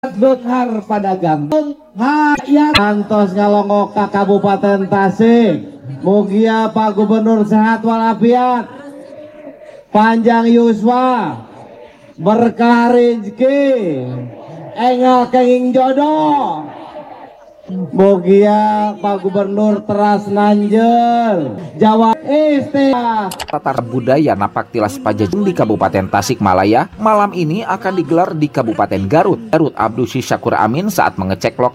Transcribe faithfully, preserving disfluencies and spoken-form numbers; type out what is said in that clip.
Benghar Padagang hayat kantos ngalongok ka Kabupaten Tasik. Mugia Pak Gubernur sehat walafiat, panjang yuswa, berkah rezeki, enggal kenging jodoh. Mugia Pak Gubernur teras nanjel Jawa Istilah. Tatar budaya Napak Tilas Pajajeng di Kabupaten Tasikmalaya malam ini akan digelar di Kabupaten Garut. Garut Abdus Syakur Amin saat mengecek lokasi